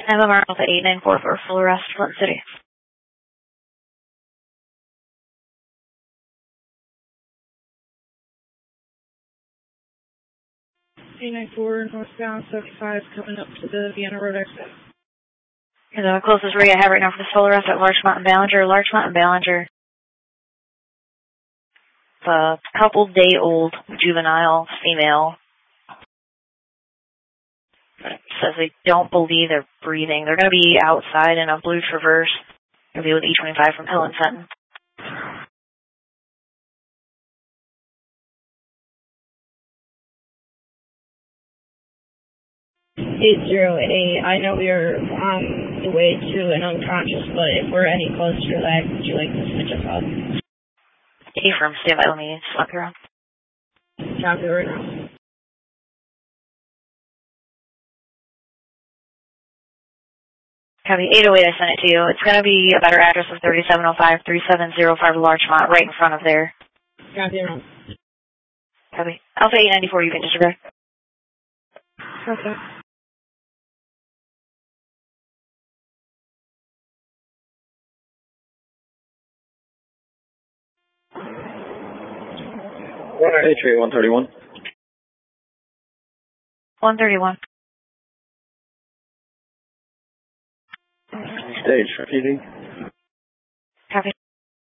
MMR Alpha 894 for full arrest, Flint City. 894 northbound 75 coming up to the Vienna Road exit. And the closest rig I have right now for this full arrest at Larchmont and Ballinger. Larchmont and Ballinger. A couple-day-old juvenile female. Says they don't believe they're breathing. They're going to be outside in a blue Traverse. Going to be with E25 from Helen Fenton. 808. I know we are on the way to an unconscious, but if we're any closer to that, would you like to switch us up? From Stay Vital Means. Slap your own. Copy right now. Copy 808, I sent it to you. It's going to be a better address of 3705, 3705 Larchmont, right in front of there. Copy around. Copy. Alpha 894, you can disregard. Okay. Patriot 131. 131. Stage, repeating. Copy.